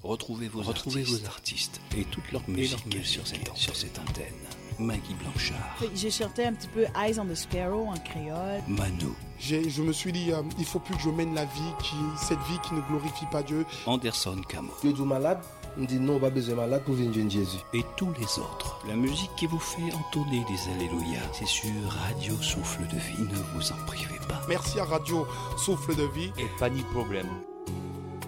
Retrouvez vos artistes et toute leur musique sur cette antenne. Maggie Blanchard. J'ai chanté un petit peu Eyes on the Sparrow en créole. Manu. Je me suis dit, il faut plus que je mène cette vie qui ne glorifie pas Dieu. Anderson Camo. Tu es malade? On dit non, pas besoin malade pour venir Jésus. Et tous les autres. La musique qui vous fait entonner des Alléluia, c'est sur Radio Souffle de Vie. Ne vous en privez pas. Merci à Radio Souffle de Vie. Et pas de problème.